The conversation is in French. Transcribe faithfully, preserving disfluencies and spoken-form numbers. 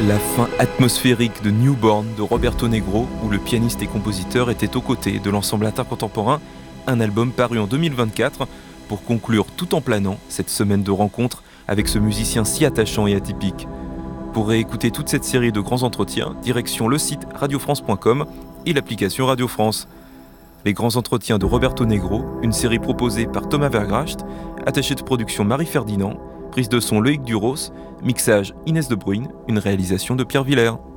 La fin atmosphérique de Newborn de Roberto Negro, où le pianiste et compositeur était aux côtés de l'ensemble intercontemporain, un album paru en deux mille vingt-quatre pour conclure tout en planant cette semaine de rencontres avec ce musicien si attachant et atypique. Pour réécouter toute cette série de grands entretiens, direction le site radio france point com et l'application Radio France. Les grands entretiens de Roberto Negro, une série proposée par Thomas Vergracht, attaché de production Marie Ferdinand, prise de son Loïc Duros, mixage Inès de Bruyne, une réalisation de Pierre Villers.